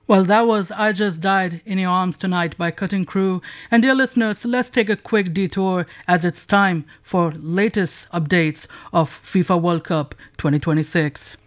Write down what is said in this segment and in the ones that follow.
Well, that was I Just Died in Your Arms Tonight by Cutting Crew. And dear listeners, let's take a quick detour as it's time for latest updates of FIFA World Cup 2026.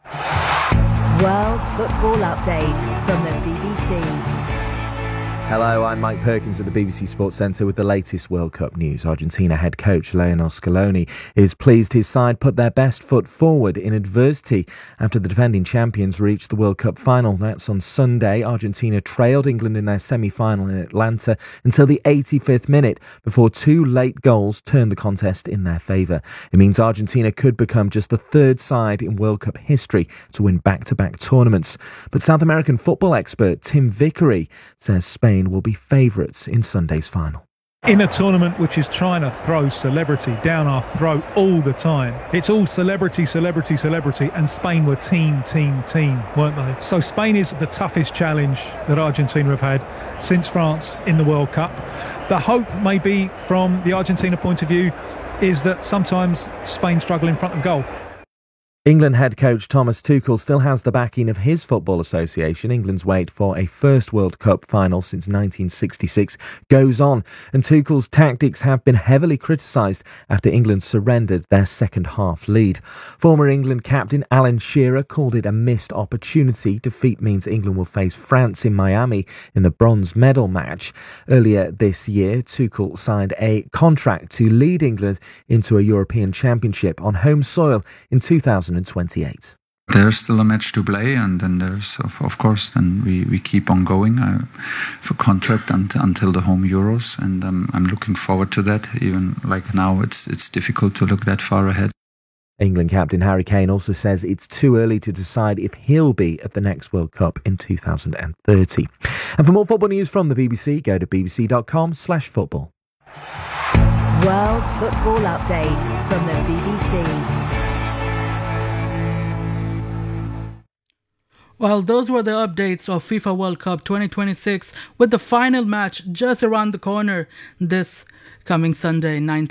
World Football Update from the BBC. Hello, I'm Mike Perkins at the BBC Sports Centre with the latest World Cup news. Argentina head coach Lionel Scaloni is pleased his side put their best foot forward in adversity after the defending champions reached the World Cup final. That's on Sunday. Argentina trailed England in their semi-final in Atlanta until the 85th minute before two late goals turned the contest in their favour. It means Argentina could become just the third side in World Cup history to win back-to-back tournaments. But South American football expert Tim Vickery says Spain will be favourites in Sunday's final. In a tournament which is trying to throw celebrity down our throat all the time. It's all celebrity, celebrity, celebrity, and Spain were team, weren't they? So Spain is the toughest challenge that Argentina have had since France in the World Cup. The hope, maybe from the Argentina point of view, is that sometimes Spain struggle in front of goal. England head coach Thomas Tuchel still has the backing of his football association. England's wait for a first World Cup final since 1966 goes on, and Tuchel's tactics have been heavily criticised after England surrendered their second half lead. Former England captain Alan Shearer called it a missed opportunity. Defeat means England will face France in Miami in the bronze medal match. Earlier this year, Tuchel signed a contract to lead England into a European Championship on home soil in 2028. There's still a match to play, and then there's, of course, then we keep on going for contract until the home Euros, and I'm looking forward to that. Even like now, it's difficult to look that far ahead. England captain Harry Kane also says it's too early to decide if he'll be at the next World Cup in 2030. And for more football news from the BBC, go to bbc.com/football. World Football Update from the BBC. Well, those were the updates of FIFA World Cup 2026 with the final match just around the corner this coming Sunday, 9